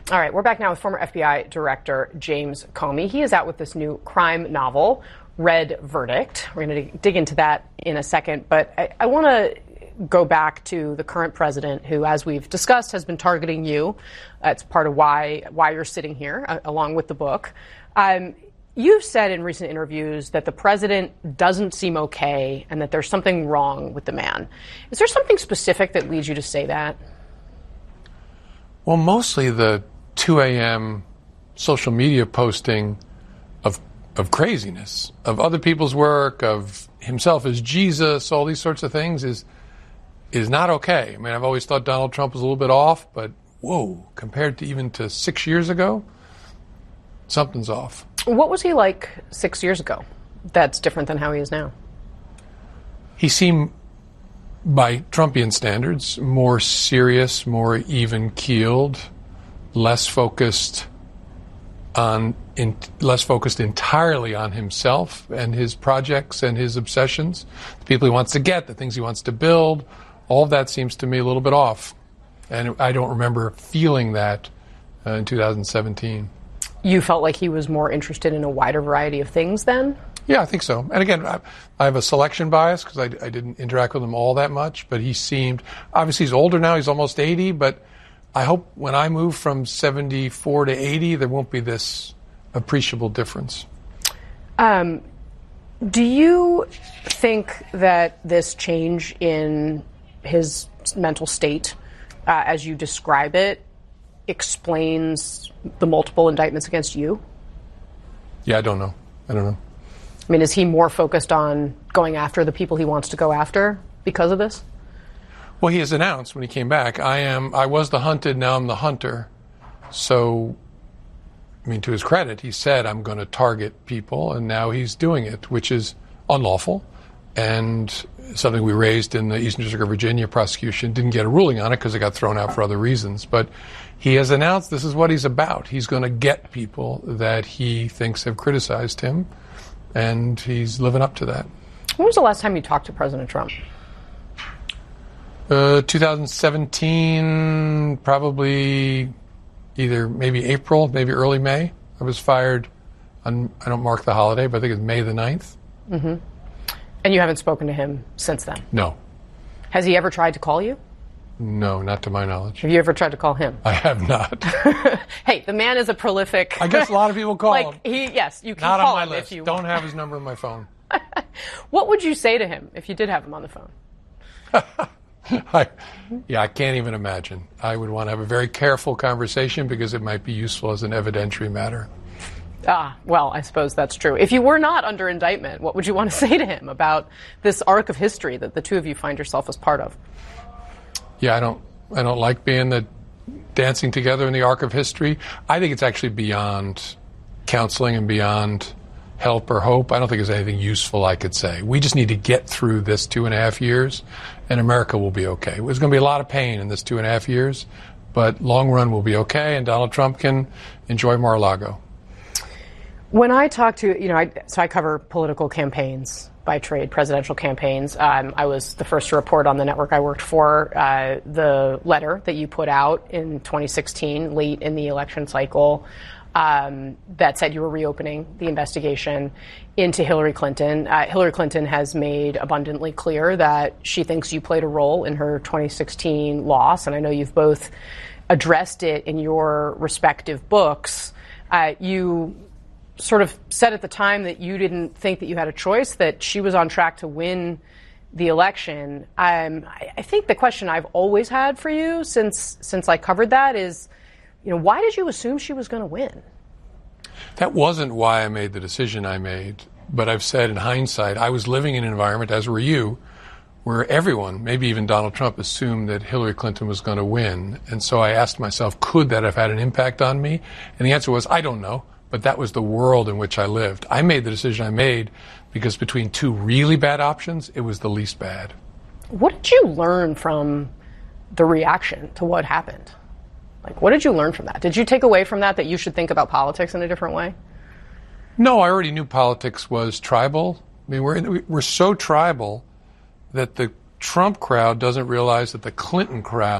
All right, we're back now with former FBI Director James Comey. He is out with this new crime novel, Red Verdict. We're going to dig into that in a second, but I want to go back to the current president who, as we've discussed, has been targeting you. It's part of why you're sitting here, along with the book. You've said in recent interviews that the president doesn't seem okay and that there's something wrong with the man. Is there something specific that leads you to say that? Well, mostly the 2 a.m. social media posting of craziness, of other people's work, of himself as Jesus, all these sorts of things is not okay. I mean, I've always thought Donald Trump was a little bit off, but whoa, compared to even to 6 years ago, something's off. What was he like 6 years ago that's different than how he is now? He seemed, by Trumpian standards, more serious, more even-keeled, less focused entirely on himself and his projects and his obsessions, the people he wants to get, the things he wants to build. All of that seems to me a little bit off. And I don't remember feeling that in 2017. You felt like he was more interested in a wider variety of things then? Yeah, I think so. And again, I have a selection bias because I didn't interact with him all that much, but he seemed, obviously he's older now, he's almost 80, but I hope when I move from 74 to 80, there won't be this appreciable difference. Do you think that this change in his mental state, as you describe it, explains the multiple indictments against you? Yeah, I don't know. I mean, is he more focused on going after the people he wants to go after because of this? Well, he has announced when he came back, I was the hunted, now I'm the hunter. So, I mean, to his credit, he said, I'm going to target people, and now he's doing it, which is unlawful, and something we raised in the Eastern District of Virginia prosecution. Didn't get a ruling on it because it got thrown out for other reasons. But he has announced this is what he's about. He's going to get people that he thinks have criticized him, and he's living up to that. When was the last time you talked to President Trump? 2017, probably either maybe April, maybe early May. I was fired on, I don't mark the holiday, but I think it's May the 9th. Mm-hmm. And you haven't spoken to him since then? No. Has he ever tried to call you? No, not to my knowledge. Have you ever tried to call him? I have not. Hey, the man is a prolific... I guess a lot of people call him. Yes, you can not call on my him list. if you Don't want. have his number on my phone. What would you say to him if you did have him on the phone? I can't even imagine. I would want to have a very careful conversation because it might be useful as an evidentiary matter. Well, I suppose that's true. If you were not under indictment, what would you want to say to him about this arc of history that the two of you find yourself as part of? Yeah, I don't like being the dancing together in the arc of history. I think it's actually beyond counseling and beyond help or hope. I don't think there's anything useful I could say. We just need to get through this 2.5 years, and America will be okay. There's going to be a lot of pain in this 2.5 years, but long run will be okay, and Donald Trump can enjoy Mar-a-Lago. When I talk to, I cover political campaigns by trade, presidential campaigns. I was the first to report on the network I worked for, the letter that you put out in 2016, late in the election cycle, that said you were reopening the investigation into Hillary Clinton. Hillary Clinton has made abundantly clear that she thinks you played a role in her 2016 loss, and I know you've both addressed it in your respective books. You sort of said at the time that you didn't think that you had a choice, that she was on track to win the election. I think the question I've always had for you since I covered that is, why did you assume she was going to win? That wasn't why I made the decision I made, but I've said in hindsight, I was living in an environment, as were you, where everyone, maybe even Donald Trump, assumed that Hillary Clinton was going to win. And so I asked myself, could that have had an impact on me? And the answer was, I don't know. But that was the world in which I lived. I made the decision I made because between two really bad options, it was the least bad. What did you learn from the reaction to what happened? What did you learn from that? Did you take away from that you should think about politics in a different way? No, I already knew politics was tribal. I mean, we're so tribal that the Trump crowd doesn't realize that the Clinton crowd